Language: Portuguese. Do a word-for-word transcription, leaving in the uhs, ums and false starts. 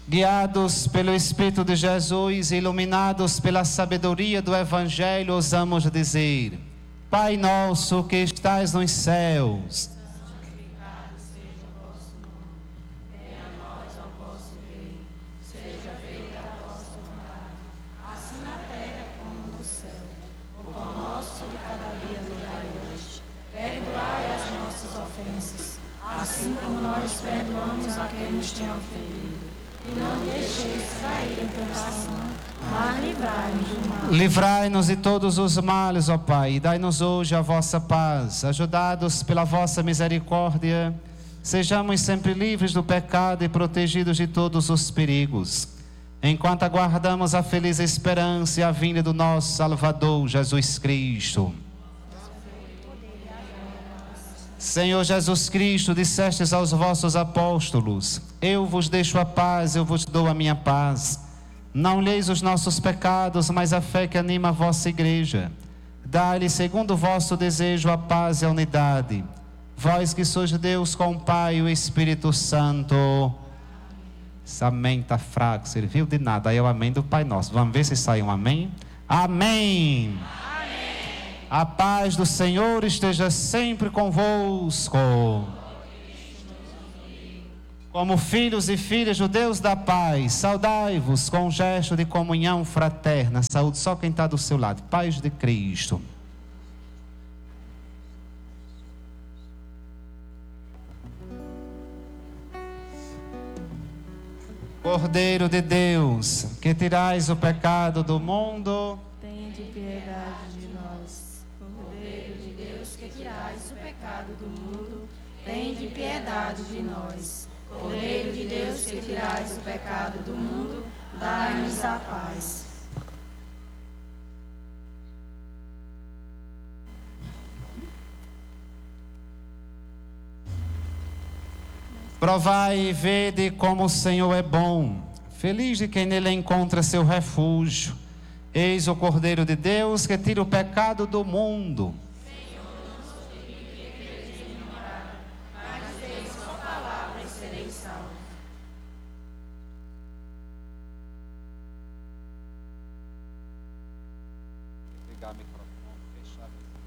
Guiados pelo Espírito de Jesus, iluminados pela sabedoria do Evangelho, ousamos dizer: Pai nosso que estais nos céus, santificado seja o vosso nome. Venha a nós o vosso reino. Seja feita a vossa vontade, assim na terra como no céu. O pão nosso de cada dia nos dai hoje. Perdoai as nossas ofensas, assim como nós perdoamos a quem nos tem ofendido. E não deixeis cair em tentação, mas livrai-nos do mal. livrai-nos de todos os males, ó Pai, e dai-nos hoje a vossa paz. Ajudados pela vossa misericórdia, sejamos sempre livres do pecado e protegidos de todos os perigos, enquanto aguardamos a feliz esperança e a vinda do nosso Salvador, Jesus Cristo. Senhor Jesus Cristo, dissestes aos vossos apóstolos: eu vos deixo a paz, eu vos dou a minha paz. Não leis os nossos pecados, mas a fé que anima a vossa igreja. Dai-lhe, segundo o vosso desejo, a paz e a unidade. Vós que sois Deus com o Pai e o Espírito Santo. Esse amém está fraco, serviu de nada. Aí é o amém do Pai Nosso. Vamos ver se sai um amém? Amém. A paz do Senhor esteja sempre convosco. Como filhos e filhas do Deus da paz, saudai-vos com um gesto de comunhão fraterna. Saúde só quem está do seu lado. Paz de Cristo. Cordeiro de Deus, que tirais o pecado do mundo, Tende piedade de nós. Cordeiro de Deus, que tirais o pecado do mundo, tende piedade de nós. Cordeiro de Deus, que tirais o pecado do mundo, dai-nos a paz. provai e vede como o Senhor é bom. Feliz de quem nele encontra seu refúgio. Eis o Cordeiro de Deus que tira o pecado do mundo. Ligar o microfone, fechar.